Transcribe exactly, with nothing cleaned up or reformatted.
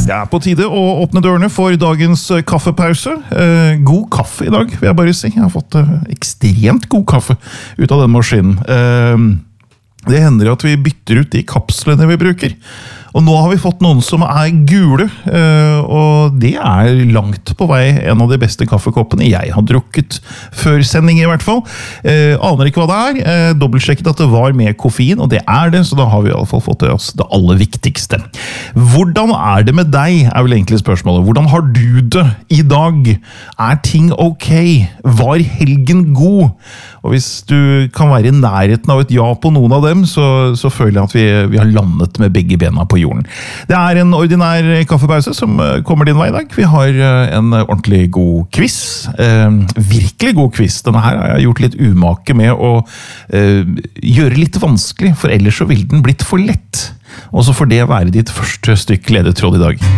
Det er på tide å åpne dørene for dagens kaffepause. Eh, god kaffe i dag, vil jeg bare si. Jeg har fått eh, ekstremt god kaffe ut av den maskinen. Eh, det hender at vi bytter ut de kapslene vi bruker. Og nå har vi fått noen som er gule, eh, og det er langt på vei en av de beste kaffekoppene jeg har drukket før sending i hvert fall. Eh, aner ikke hva det er, eh, dobbeltsjekket at det var med koffein, og det er det, så da har vi i alle fall fått til oss det aller viktigste. Hvordan er det med deg, er vel egentlig spørsmålet. Hvordan har du det i dag? Er ting ok? Var helgen god? Og hvis du kan være i nærheten av et ja på noen av dem, så, så føler jeg at vi, vi har landet med begge bena på jorden. Det er en ordinær kaffepause som kommer din vei i dag. Vi har en ordentlig god quiz. Eh, virkelig god quiz. Denne her har jeg gjort litt umake med å eh, gjøre litt vanskelig, for ellers så vil den blitt for lett. Og så får det være ditt første stykke ledetråd i dag.